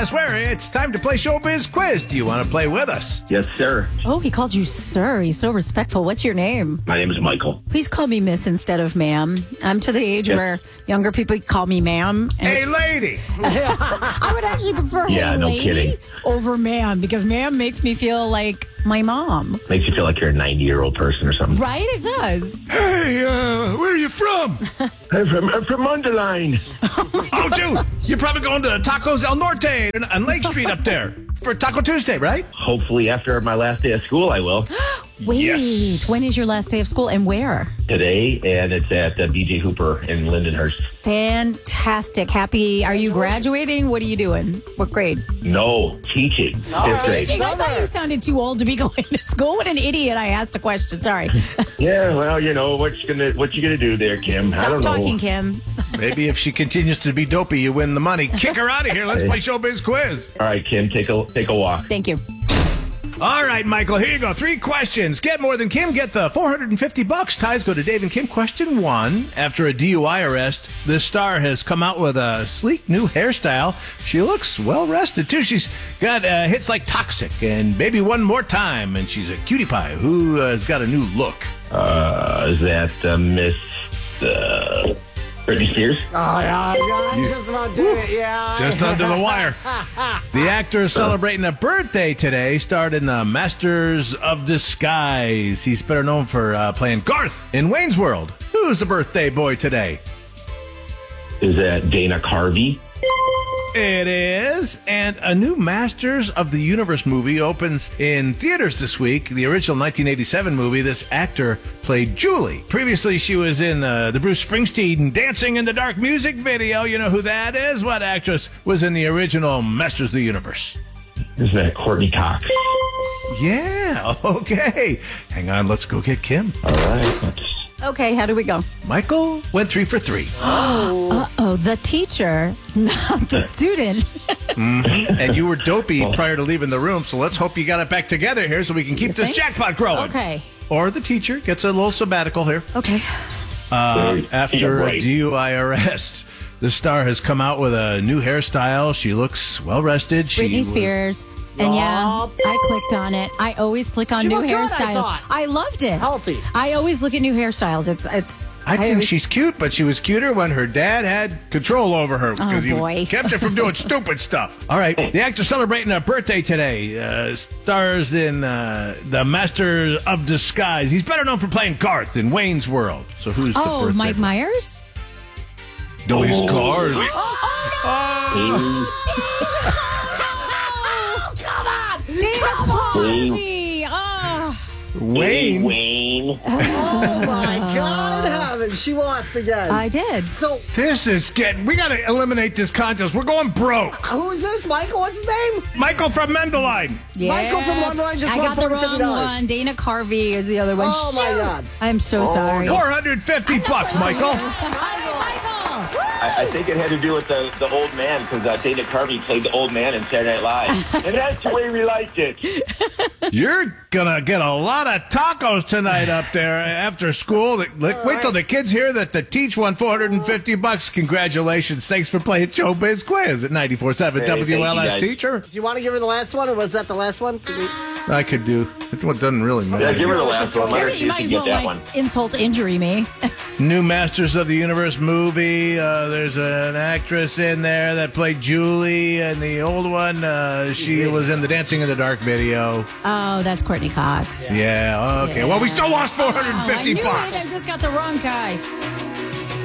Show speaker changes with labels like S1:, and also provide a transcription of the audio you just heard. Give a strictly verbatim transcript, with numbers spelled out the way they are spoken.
S1: Glassware. It's time to play Showbiz Quiz. Do you want to play with us?
S2: Yes, sir.
S3: Oh, he called you sir. He's so respectful. What's your name?
S2: My name is Michael.
S3: Please call me miss instead of ma'am. I'm to the age
S2: Yes.
S3: where younger people call me ma'am. and
S1: Hey,
S3: it's-
S1: lady.
S3: I would actually prefer
S2: Yeah,
S3: hey
S2: no
S3: lady
S2: kidding.
S3: over ma'am because ma'am makes me feel like my mom.
S2: Makes you feel like you're a ninety-year-old person or something.
S3: Right? It does.
S1: Hey, uh, where are you from?
S2: I'm from, I'm from Underline.
S1: Oh, dude, you're probably going to Tacos El Norte on Lake Street up there for Taco Tuesday, right?
S2: Hopefully, after my last day of school, I will.
S3: Wait,
S1: Yes.
S3: when is your last day of school and where?
S2: Today, and it's at uh, B J Hooper in Lindenhurst.
S3: Fantastic. Happy. Are you graduating? What are you doing? What grade?
S2: No, teaching. Fifth grade.
S3: Teaching. I thought you sounded too old to be going to school. What an idiot. I asked a question. Sorry.
S2: Yeah, well, you know what you gonna what you gonna do there, Kim? I
S3: Stop
S2: don't
S3: talking,
S2: know.
S3: Kim.
S1: Maybe if she continues to be dopey, you win the money. Kick her out of here. Let's play Showbiz Quiz.
S2: All right, Kim, take a take a walk.
S3: Thank you.
S1: All right, Michael, here you go. Three questions. Get more than Kim, get the four hundred fifty bucks. Ties go to Dave and Kim. Question one. After a D U I arrest, this star has come out with a sleek new hairstyle. She looks well rested, too. She's got uh, hits like Toxic and Baby One More Time, and she's a cutie pie who uh, has got a new look.
S2: Uh, is that uh, Miss uh, Britney Spears?
S4: Oh, yeah, yeah, just about did it, yeah.
S1: Just under the wire. The actor is celebrating a birthday today, starred in the Masters of Disguise. He's better known for uh, playing Garth in Wayne's World. Who's the birthday boy today?
S2: Is that Dana Carvey?
S1: It is. And a new Masters of the Universe movie opens in theaters this week. The original nineteen eighty-seven movie, this actor played Julie. Previously, she was in uh, the Bruce Springsteen Dancing in the Dark music video. You know who that is? What actress was in the original Masters of the Universe?
S2: Is that Courtney Cox?
S1: Yeah, okay. Hang on, let's go get Kim.
S2: All right. Let's
S3: Okay, how do we go?
S1: Michael went three for three.
S3: Uh-oh, the teacher, not the student.
S1: And you were dopey prior to leaving the room, so let's hope you got it back together here so we can keep this
S3: think?
S1: jackpot growing.
S3: Okay.
S1: Or the teacher gets a little sabbatical here.
S3: Okay.
S1: Uh,
S2: Yeah,
S1: after a
S2: right.
S1: D U I arrest, the star has come out with a new hairstyle. She looks well rested. She
S3: Britney
S1: was-
S3: Spears. And yeah,
S4: Yup.
S3: I clicked on it. I always click on
S4: She
S3: new
S4: looked good, I
S3: hairstyles.
S4: thought.
S3: I loved it.
S4: Healthy.
S3: I always look at new hairstyles. It's it's.
S1: I think
S3: always-
S1: she's cute, but she was cuter when her dad had control over her because he
S3: Oh, boy.
S1: kept her from doing stupid stuff. All right, the actor celebrating a birthday today uh, stars in uh, the Masters of Disguise. He's better known for playing Garth in Wayne's World. So who's the
S3: Oh,
S1: birthday
S3: Mike
S1: boy?
S3: Myers.
S1: No, he's Garth.
S3: Dana Carvey. Oh.
S1: Wayne.
S2: Wayne.
S4: Oh, my God in heaven. She lost again.
S3: I did.
S4: so,
S1: This is getting. We got to eliminate this contest. We're going broke.
S4: who's this? Michael? What's his name?
S1: Michael from Mendeline.
S3: Yeah.
S4: Michael from Wonderland just
S3: I
S4: won
S3: got the
S4: four hundred fifty
S3: wrong
S4: dollars.
S3: one. Dana Carvey is the other one.
S4: Oh, my
S3: Shoot.
S4: God.
S3: I'm so sorry.
S1: Four hundred fifty bucks, Michael.
S3: Michael.
S2: I, I think it had to do with the, the old man because uh, Dana Carvey played the old man in Saturday Night Live. And that's the way we liked it.
S1: You're gonna get a lot of tacos tonight up there after school. Like, wait till the kids hear that the teach won four hundred fifty bucks. Congratulations! Thanks for playing Showbiz Quiz at ninety-four point seven
S2: Hey, thank you,
S1: W L S
S2: guys.
S1: Teacher.
S4: Do you want to give her the last one, or was that the last one? Did we...
S1: I could do. It doesn't really
S2: Yeah,
S1: matter.
S2: give her the last one. Let her
S3: You
S2: see if
S3: might
S2: she
S3: as
S2: can
S3: well
S2: get that
S3: like
S2: one.
S3: insult injury me.
S1: New Masters of the Universe movie. Uh, there's an actress in there that played Julie, and the old one, uh, she was in the Dancing in the Dark video.
S3: Oh, that's Courtney Cox.
S1: Yeah. Okay. Well, we still lost four hundred fifty
S3: Oh, I knew
S1: bucks.
S3: it. I just got the wrong guy.